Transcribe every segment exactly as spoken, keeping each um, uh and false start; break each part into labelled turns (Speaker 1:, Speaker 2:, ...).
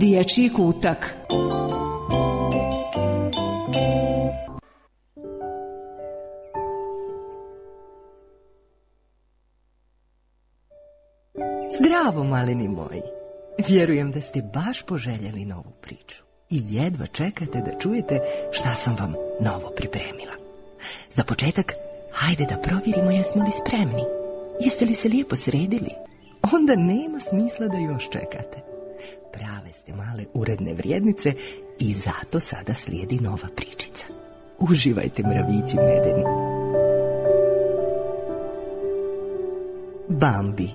Speaker 1: Dječji kutak.
Speaker 2: Zdravo, maleni moji. Vjerujem da ste baš poželjeli novu priču i jedva čekate da čujete šta sam vam novo pripremila. Za početak, hajde da provjerimo jesmo li spremni. Jeste li se lijepo sredili? Onda nema smisla da još čekate. Prave ste male uredne vrijednice i zato sada slijedi nova pričica. Uživajte, mravići medeni. Bambi.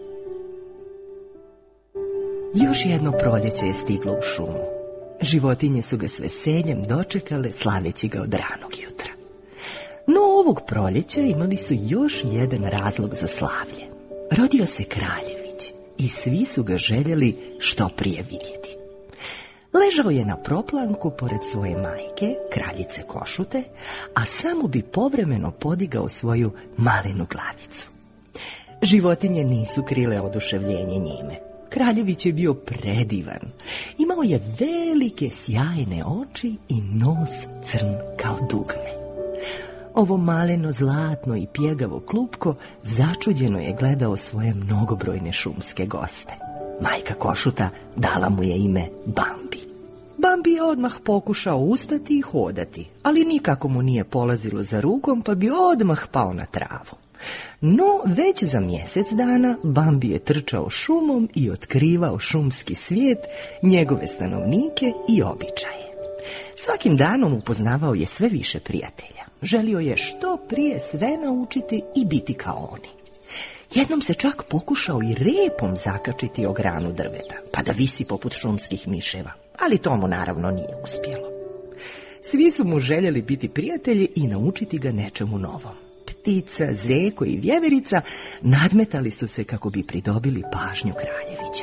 Speaker 2: Još jedno proljeće je stiglo u šumu. Životinje su ga s veseljem dočekale, slaveći ga od ranog jutra. No ovog proljeća imali su još jedan razlog za slavlje. Rodio se kraljević i svi su ga željeli što prije vidjeti. Ležao je na proplanku pored svoje majke, kraljice Košute, a samo bi povremeno podigao svoju malenu glavicu. Životinje nisu krile oduševljenje njime. Kraljević je bio predivan. Imao je velike sjajne oči i nos crn kao dugme. Ovo maleno, zlatno i pjegavo klupko začuđeno je gledao svoje mnogobrojne šumske goste. Majka Košuta dala mu je ime Bambi. Bambi je odmah pokušao ustati i hodati, ali nikako mu nije polazilo za rukom, pa bi odmah pao na travu. No, već za mjesec dana Bambi je trčao šumom i otkrivao šumski svijet, njegove stanovnike i običaje. Svakim danom upoznavao je sve više prijatelja. Želio je što prije sve naučiti i biti kao oni. Jednom se čak pokušao i repom zakačiti o granu drveta, pa da visi poput šumskih miševa, ali to mu naravno nije uspjelo. Svi su mu željeli biti prijatelji i naučiti ga nečemu novom. Ptica, zeko i vjeverica nadmetali su se kako bi pridobili pažnju kraljevića.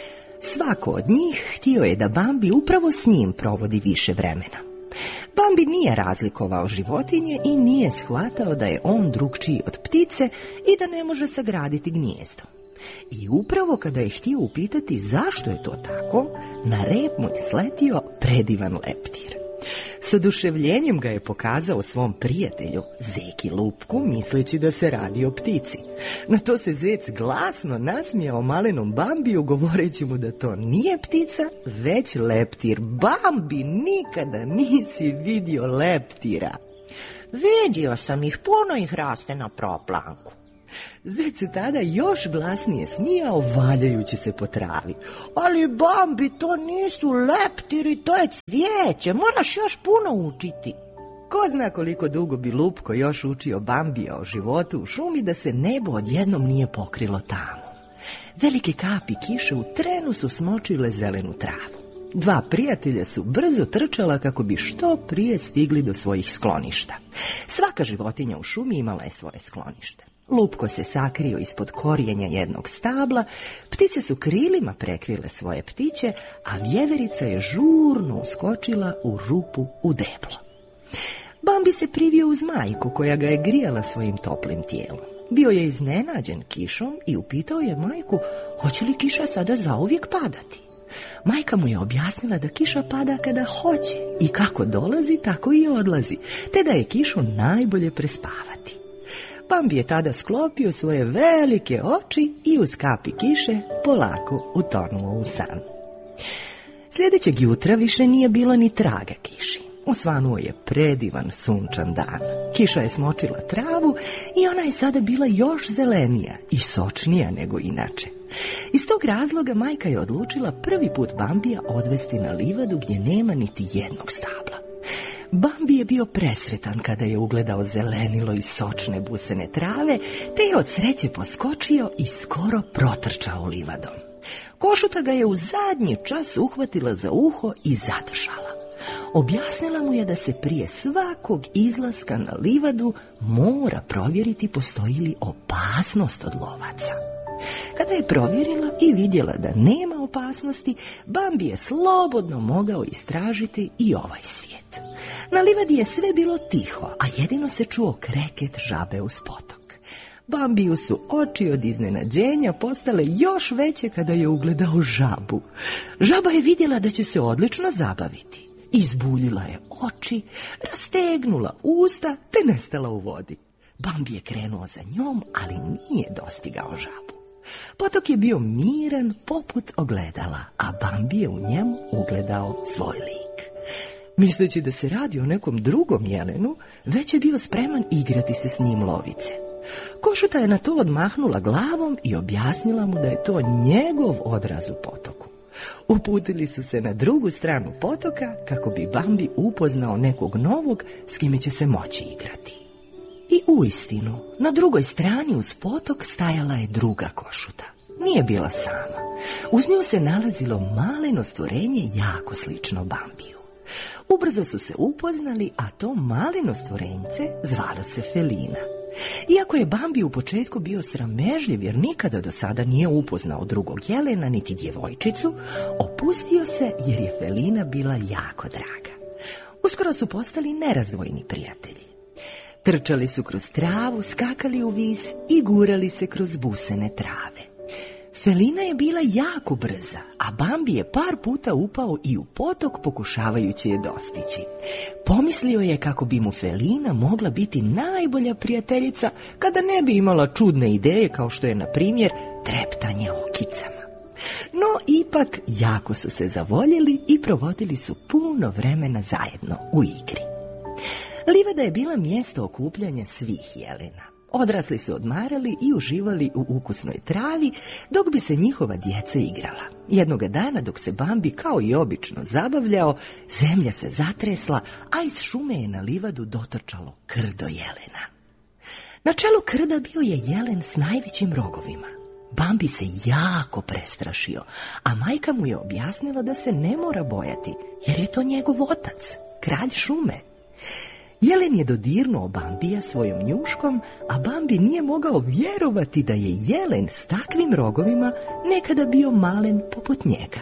Speaker 2: Svako od njih htio je da Bambi upravo s njim provodi više vremena. Bambi nije razlikovao životinje i nije shvatao da je on drukčiji od ptice i da ne može sagraditi gnijezdo. I upravo kada je htio upitati zašto je to tako, na rep mu je sletio predivan leptir. S oduševljenjem ga je pokazao svom prijatelju, Zeki Lupku, misleći da se radi o ptici. Na to se zec glasno nasmijao malenom Bambiju, govoreći mu da to nije ptica, već leptir. Bambi, nikada nisi vidio leptira.
Speaker 3: Vidio sam ih, puno ih raste na proplanku.
Speaker 2: Zec se tada još glasnije smijao, valjajući se po travi.
Speaker 3: Ali Bambi, to nisu leptiri, to je cvijeće, moraš još puno učiti.
Speaker 2: Ko zna koliko dugo bi Lupko još učio Bambija o životu u šumi da se nebo odjednom nije pokrilo tamo. Velike kapi kiše u trenu su smočile zelenu travu. Dva prijatelja su brzo trčala kako bi što prije stigli do svojih skloništa. Svaka životinja u šumi imala je svoje sklonište. Lupko se sakrio ispod korijenja jednog stabla, ptice su krilima prekrile svoje ptiće, a vjeverica je žurno uskočila u rupu u deblo. Bambi se privio uz majku koja ga je grijala svojim toplim tijelom. Bio je iznenađen kišom i upitao je majku hoće li kiša sada zauvijek padati. Majka mu je objasnila da kiša pada kada hoće i kako dolazi tako i odlazi, te da je kišu najbolje prespavati. Bambi je tada sklopio svoje velike oči i uz kapi kiše polako utonuo u san. Sljedećeg jutra više nije bilo ni traga kiši. Osvanuo je predivan sunčan dan. Kiša je smočila travu i ona je sada bila još zelenija i sočnija nego inače. Iz tog razloga majka je odlučila prvi put Bambija odvesti na livadu gdje nema niti jednog stabla. Bambi je bio presretan kada je ugledao zelenilo i sočne busene trave, te je od sreće poskočio i skoro protrčao livadom. Košuta ga je u zadnji čas uhvatila za uho i zadržala. Objasnila mu je da se prije svakog izlaska na livadu mora provjeriti postoji li opasnost od lovaca. Kada je provjerila i vidjela da nema opasnosti, Bambi je slobodno mogao istražiti i ovaj svijet. Na livadi je sve bilo tiho, a jedino se čuo kreket žabe uz potok. Bambiju su oči od iznenađenja postale još veće kada je ugledao žabu. Žaba je vidjela da će se odlično zabaviti. Izbuljila je oči, rastegnula usta te nestala u vodi. Bambi je krenuo za njom, ali nije dostigao žabu. Potok je bio miran poput ogledala, a Bambi je u njemu ugledao svoj lik. Misleći da se radi o nekom drugom jelenu, već je bio spreman igrati se s njim lovice. Košuta je na to odmahnula glavom i objasnila mu da je to njegov odraz u potoku. Uputili su se na drugu stranu potoka kako bi Bambi upoznao nekog novog s kime će se moći igrati. I uistinu, na drugoj strani uz potok stajala je druga košuta. Nije bila sama. Uz nju se nalazilo maleno stvorenje jako slično Bambiju. Ubrzo su se upoznali, a to maleno stvorenjce zvalo se Felina. Iako je Bambi u početku bio sramežljiv jer nikada do sada nije upoznao drugog jelena niti djevojčicu, opustio se jer je Felina bila jako draga. Uskoro su postali nerazdvojni prijatelji. Trčali su kroz travu, skakali u vis i gurali se kroz busene trave. Felina je bila jako brza, a Bambi je par puta upao i u potok pokušavajući je dostići. Pomislio je kako bi mu Felina mogla biti najbolja prijateljica kada ne bi imala čudne ideje kao što je, na primjer, treptanje okicama. No, ipak, jako su se zavoljeli i provodili su puno vremena zajedno u igri. Livada je bila mjesto okupljanja svih jelena. Odrasli su odmarali i uživali u ukusnoj travi dok bi se njihova djeca igrala. Jednoga dana dok se Bambi kao i obično zabavljao, zemlja se zatresla, a iz šume je na livadu dotrčalo krdo jelena. Na čelu krda bio je jelen s najvećim rogovima. Bambi se jako prestrašio, a majka mu je objasnila da se ne mora bojati, jer je to njegov otac, kralj šume. Jelen je dodirnuo Bambija svojom njuškom, a Bambi nije mogao vjerovati da je jelen s takvim rogovima nekada bio malen poput njega.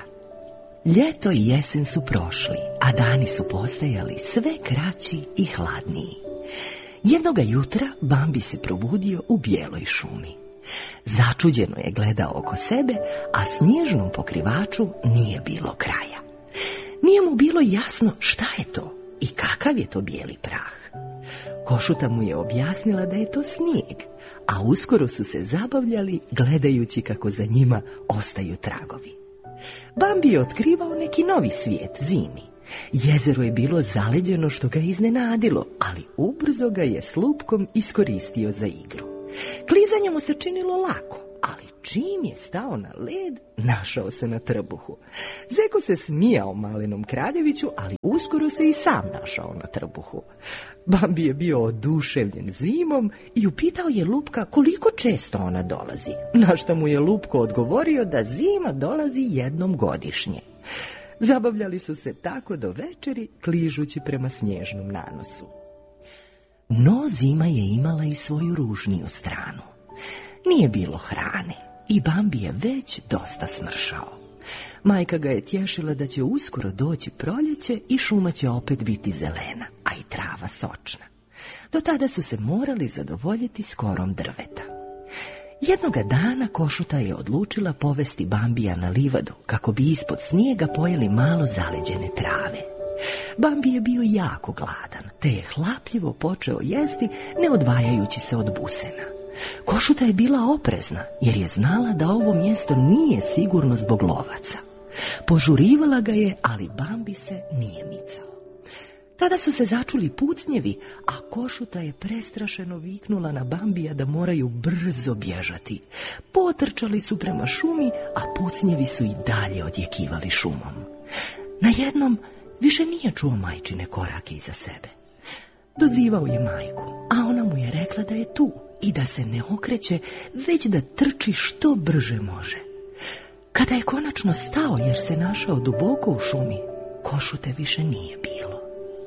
Speaker 2: Ljeto i jesen su prošli, a dani su postajali sve kraći i hladniji. Jednoga jutra Bambi se probudio u bijeloj šumi. Začuđeno je gledao oko sebe, a snježnom pokrivaču nije bilo kraja. Nije mu bilo jasno šta je to i kakav je to bijeli prah. Košuta mu je objasnila da je to snijeg, a uskoro su se zabavljali gledajući kako za njima ostaju tragovi. Bambi je otkrivao neki novi svijet, zimi. Jezero je bilo zaleđeno što ga iznenadilo, ali ubrzo ga je slupkom iskoristio za igru. Klizanje mu se činilo lako, ali čim je stao na led, našao se na trbuhu. Zeko se smijao malenom kraljeviću, ali uskoro se i sam našao na trbuhu. Bambi je bio oduševljen zimom i upitao je Lupka koliko često ona dolazi, na što mu je Lupko odgovorio da zima dolazi jednom godišnje. Zabavljali su se tako do večeri, kližući prema snježnom nanosu. No zima je imala i svoju ružniju stranu. Nije bilo hrane i Bambi je već dosta smršao. Majka ga je tješila da će uskoro doći proljeće i šuma će opet biti zelena, a i trava sočna. Do tada su se morali zadovoljiti skorom drveta. Jednoga dana Košuta je odlučila povesti Bambija na livadu kako bi ispod snijega pojeli malo zaleđene trave. Bambi je bio jako gladan, te je hlapljivo počeo jesti ne odvajajući se od busena. Košuta je bila oprezna jer je znala da ovo mjesto nije sigurno zbog lovaca. Požurivala ga je, ali Bambi se nije micao. Tada su se začuli pucnjevi, a Košuta je prestrašeno viknula na Bambija da moraju brzo bježati. Potrčali su prema šumi, a pucnjevi su i dalje odjekivali šumom. Najednom više nije čuo majčine korake iza sebe. Dozivao je majku, a ona mu je rekla da je tu i da se ne okreće, već da trči što brže može. Kada je konačno stao jer se našao duboko u šumi, Košute više nije bilo.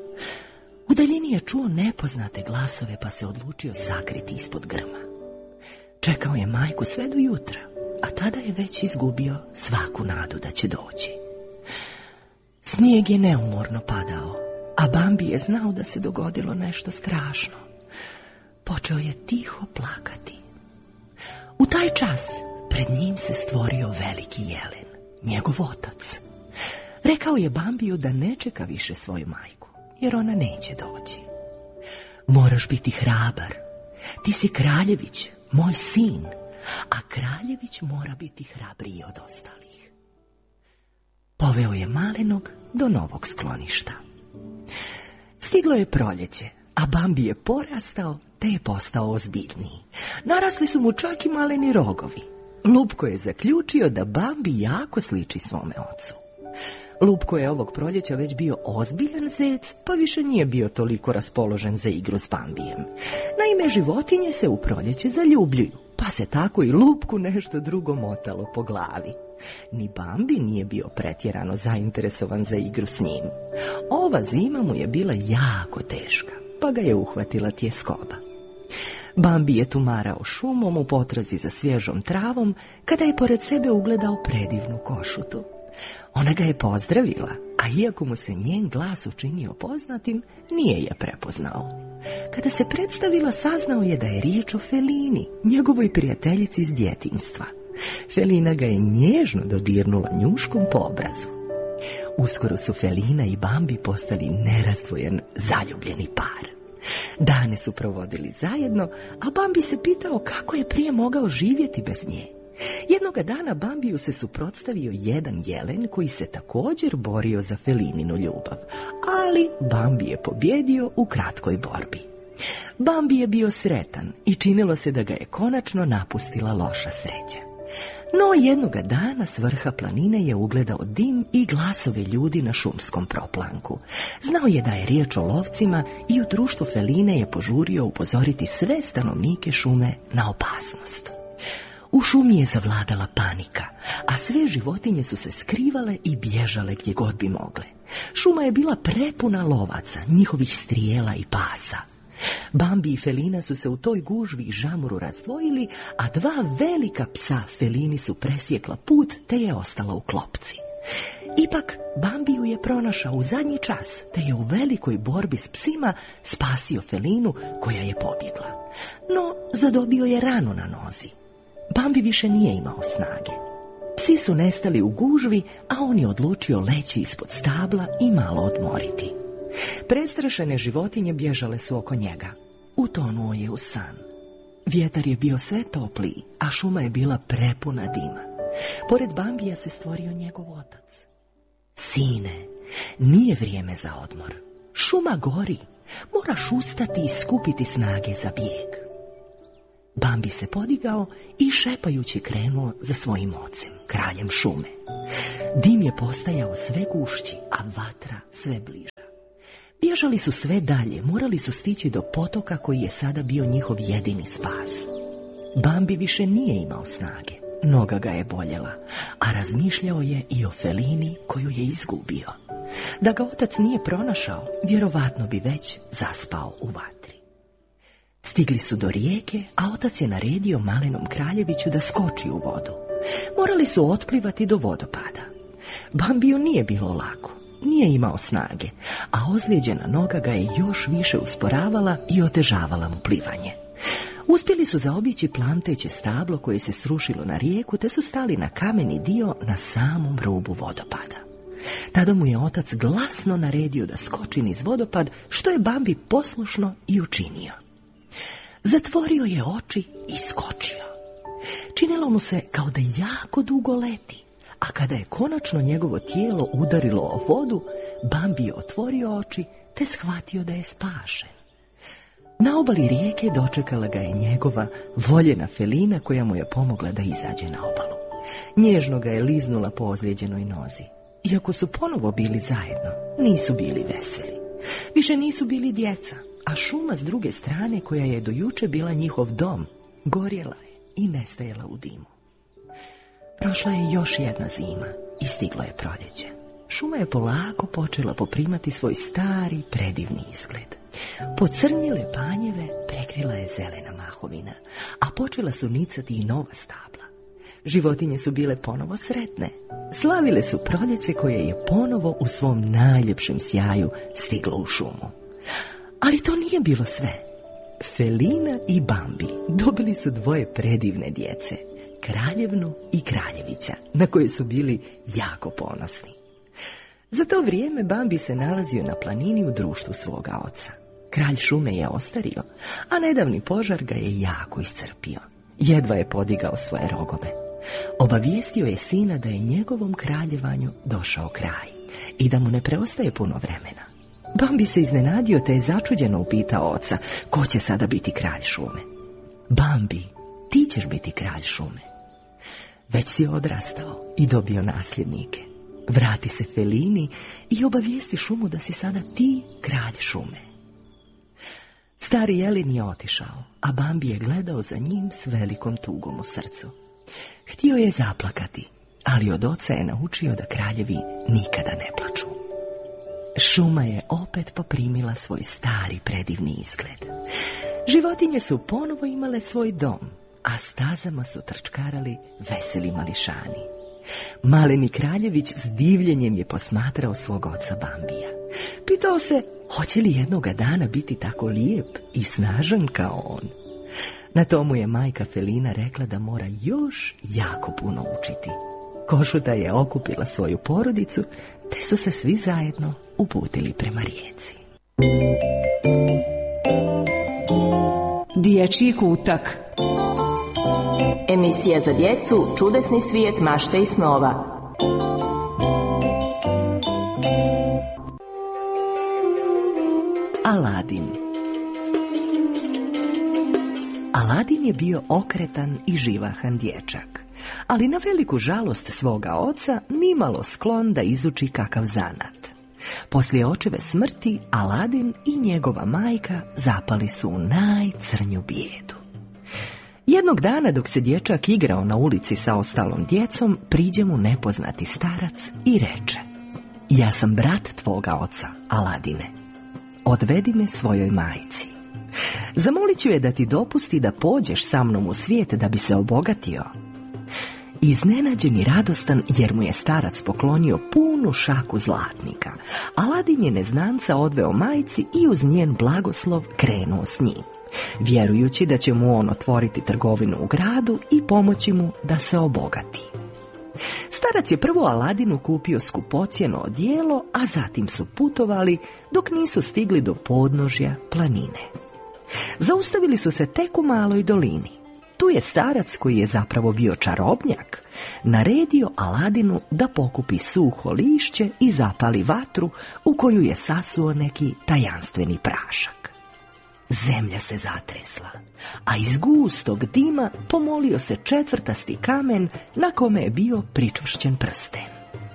Speaker 2: U daljini je čuo nepoznate glasove pa se odlučio sakriti ispod grma. Čekao je majku sve do jutra, a tada je već izgubio svaku nadu da će doći. Snijeg je neumorno padao, a Bambi je znao da se dogodilo nešto strašno. Počeo je tiho plakati. U taj čas pred njim se stvorio veliki jelen, njegov otac. Rekao je Bambiju da ne čeka više svoju majku, jer ona neće doći. Moraš biti hrabar, ti si kraljević, moj sin, a kraljević mora biti hrabriji od ostalih. Poveo je malenog do novog skloništa. Stiglo je proljeće, a Bambi je porastao te je postao ozbiljniji. Narasli su mu čak i maleni rogovi. Lupko je zaključio da Bambi jako sliči svome ocu. Lupko je ovog proljeća već bio ozbiljan zec, pa više nije bio toliko raspoložen za igru s Bambijem. Naime, životinje se u proljeće zaljubljuju, pa se tako i Lupku nešto drugo motalo po glavi. Ni Bambi nije bio pretjerano zainteresovan za igru s njim. Ova zima mu je bila jako teška, pa ga je uhvatila tjeskoba. Bambi je tumarao šumom u potrazi za svježom travom, kada je pored sebe ugledao predivnu košutu. Ona ga je pozdravila, a iako mu se njen glas učinio poznatim, nije je prepoznao. Kada se predstavila, saznao je da je riječ o Felini, njegovoj prijateljici iz djetinjstva. Felina ga je nježno dodirnula njuškom po obrazu. Uskoro su Felina i Bambi postali nerazdvojen, zaljubljeni par. Dane su provodili zajedno, a Bambi se pitao kako je prije mogao živjeti bez nje. Jednoga dana Bambiju se suprotstavio jedan jelen koji se također borio za Felininu ljubav, ali Bambi je pobjedio u kratkoj borbi. Bambi je bio sretan i činilo se da ga je konačno napustila loša sreća. No jednoga dana s vrha planine je ugledao dim i glasove ljudi na šumskom proplanku. Znao je da je riječ o lovcima i u društvu Feline je požurio upozoriti sve stanovnike šume na opasnost. U šumi je zavladala panika, a sve životinje su se skrivale i bježale gdje god bi mogle. Šuma je bila prepuna lovaca, njihovih strijela i pasa. Bambi i Felina su se u toj gužvi i žamuru razdvojili, a dva velika psa Felini su presjekla put te je ostala u klopci. Ipak Bambiju je pronašao u zadnji čas, te je u velikoj borbi s psima spasio Felinu koja je pobjegla. No, zadobio je ranu na nozi. Bambi više nije imao snage. Psi su nestali u gužvi, a on je odlučio leći ispod stabla i malo odmoriti. Prestrašene životinje bježale su oko njega. Utonuo je u san. Vjetar je bio sve topliji, a šuma je bila prepuna dima. Pored Bambija se stvorio njegov otac. Sine, nije vrijeme za odmor. Šuma gori, moraš ustati i skupiti snage za bijeg. Bambi se podigao i šepajući krenuo za svojim ocem, kraljem šume. Dim je postajao sve gušći, a vatra sve bliža. Bježali su sve dalje, morali su stići do potoka koji je sada bio njihov jedini spas. Bambi više nije imao snage, noga ga je boljela, a razmišljao je i o Felini koju je izgubio. Da ga otac nije pronašao, vjerovatno bi već zaspao u vatri. Stigli su do rijeke, a otac je naredio malenom kraljeviću da skoči u vodu. Morali su otplivati do vodopada. Bambiju nije bilo lako, nije imao snage, a ozlijeđena noga ga je još više usporavala i otežavala mu plivanje. Uspjeli su zaobići plamteće stablo koje se srušilo na rijeku, te su stali na kameni dio na samom rubu vodopada. Tada mu je otac glasno naredio da skoči niz vodopad, što je Bambi poslušno i učinio. Zatvorio je oči i skočio. Činilo mu se kao da jako dugo leti, a kada je konačno njegovo tijelo udarilo o vodu, Bambi je otvorio oči te shvatio da je spašen. Na obali rijeke dočekala ga je njegova voljena Felina koja mu je pomogla da izađe na obalu. Nježno ga je liznula po ozlijeđenoj nozi. Iako su ponovo bili zajedno, nisu bili veseli. Više nisu bili djeca, a šuma s druge strane, koja je do juče bila njihov dom, gorjela je i nestajala u dimu. Prošla je još jedna zima i stiglo je proljeće. Šuma je polako počela poprimati svoj stari, predivni izgled. Pocrnjele panjeve prekrila je zelena mahovina, a počela su nicati i nova stabla. Životinje su bile ponovo sretne. Slavile su proljeće koje je ponovo u svom najljepšem sjaju stiglo u šumu. Ali to nije bilo sve. Felina i Bambi dobili su dvoje predivne djece, kraljevnu i kraljevića, na koje su bili jako ponosni. Za to vrijeme Bambi se nalazio na planini u društvu svoga oca. Kralj šume je ostario, a nedavni požar ga je jako iscrpio. Jedva je podigao svoje rogove. Obavijestio je sina da je njegovom kraljevanju došao kraj i da mu ne preostaje puno vremena. Bambi se iznenadio te je začuđeno upitao oca ko će sada biti kralj šume. Bambi, ti ćeš biti kralj šume. Već si odrastao i dobio nasljednike. Vrati se Felini i obavijesti šumu da si sada ti kralj šume. Stari jelin je otišao, a Bambi je gledao za njim s velikom tugom u srcu. Htio je zaplakati, ali od oca je naučio da kraljevi nikada ne plaču. Šuma je opet poprimila svoj stari predivni izgled. Životinje su ponovo imale svoj dom, a stazama su trčkarali veseli mališani. Maleni kraljević s divljenjem je posmatrao svog oca Bambija. Pitao se hoće li jednoga dana biti tako lijep i snažan kao on. Na tomu je majka Felina rekla da mora još jako puno učiti. Košuta je okupila svoju porodicu, te su se svi zajedno uputili prema rijeci.
Speaker 1: Dječji kutak.
Speaker 4: Emisija za djecu Čudesni svijet mašte i snova.
Speaker 2: Aladin. Aladin je bio okretan i živahan dječak, ali na veliku žalost svoga oca nimalo sklon da izuči kakav zanat. Poslije očeve smrti Aladin i njegova majka zapali su u najcrnju bijedu. Jednog dana dok se dječak igrao na ulici sa ostalom djecom, priđe mu nepoznati starac i reče: ja sam brat tvoga oca, Aladine. Odvedi me svojoj majci. Zamolit ću je da ti dopusti da pođeš sa mnom u svijet da bi se obogatio. Iznenađen i radostan jer mu je starac poklonio punu šaku zlatnika, Aladin je neznanca odveo majci i uz njen blagoslov krenuo s njim, vjerujući da će mu on otvoriti trgovinu u gradu i pomoći mu da se obogati. Starac je prvo Aladinu kupio skupocjeno odijelo, a zatim su putovali dok nisu stigli do podnožja planine. Zaustavili su se tek u maloj dolini. Tu je starac, koji je zapravo bio čarobnjak, naredio Aladinu da pokupi suho lišće i zapali vatru u koju je sasuo neki tajanstveni prašak. Zemlja se zatresla, a iz gustog dima pomolio se četvrtasti kamen na kome je bio pričvršćen prsten.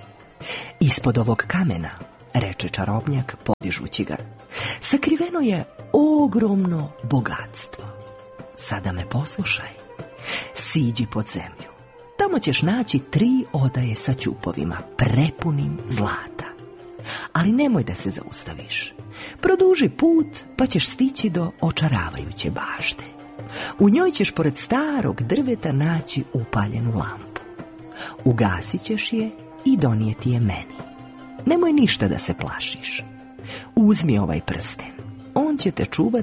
Speaker 2: Ispod ovog kamena, reče čarobnjak podižući ga, sakriveno je ogromno bogatstvo. Sada me poslušaj. Siđi pod zemlju. Tamo ćeš naći tri odaje sa ćupovima, prepunim zlata. Ali nemoj da se zaustaviš. Produži put, pa ćeš stići do očaravajuće bašte. U njoj ćeš pored starog drveta naći upaljenu lampu. Ugasit ćeš je i donijeti je meni. Nemoj ništa da se plašiš. Uzmi ovaj prsten. On će te čuvati